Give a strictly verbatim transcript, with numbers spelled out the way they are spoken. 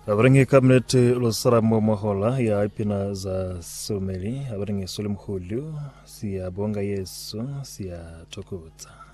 Abaringi cabinet losara momohola ya ipina za someli abaringi sulim hulyu siya bonga Yesu siya tokuta.